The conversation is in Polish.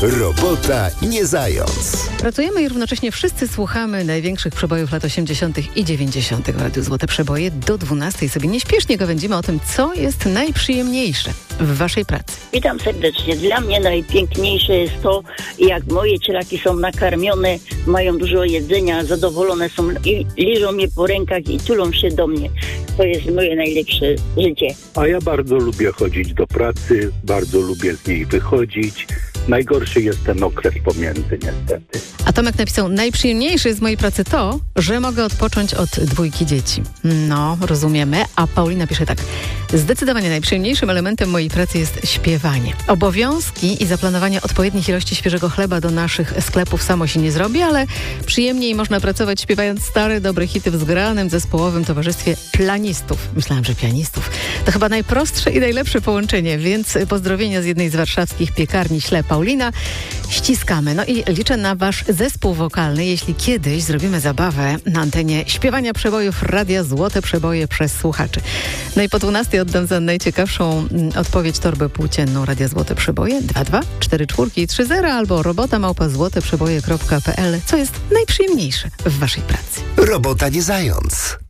Robota nie zając. Pracujemy i równocześnie wszyscy słuchamy największych przebojów lat 80. i 90. w Radiu Złote Przeboje. Do 12 sobie nieśpiesznie gawędzimy o tym, co jest najprzyjemniejsze w waszej pracy. Witam serdecznie. Dla mnie najpiękniejsze jest to, jak moje cielaki są nakarmione, mają dużo jedzenia, zadowolone są i liżą mnie po rękach i tulą się do mnie. To jest moje najlepsze życie. A ja bardzo lubię chodzić do pracy, bardzo lubię z niej wychodzić. Najgorszy jest ten okres pomiędzy, niestety. A Tomek napisał, najprzyjemniejsze z mojej pracy to, że mogę odpocząć od 2 dzieci. No, rozumiemy. A Paulina pisze tak. Zdecydowanie najprzyjemniejszym elementem mojej pracy jest śpiewanie. Obowiązki i zaplanowanie odpowiednich ilości świeżego chleba do naszych sklepów samo się nie zrobi, ale przyjemniej można pracować śpiewając stare, dobre hity w zgranym, zespołowym towarzystwie planistów. Myślałam, że pianistów. To chyba najprostsze i najlepsze połączenie, więc pozdrowienia z jednej z warszawskich piekarni Śle Paulina. Ściskamy. No i liczę na wasz zespół wokalny, jeśli kiedyś zrobimy zabawę na antenie śpiewania przebojów Radia Złote Przeboje przez słuchaczy. No i po 12 oddam za najciekawszą odpowiedź torbę płócienną Radia Złote Przeboje 224430 albo robota@złoteprzeboje.pl. Co jest najprzyjemniejsze w waszej pracy? Robota nie zając.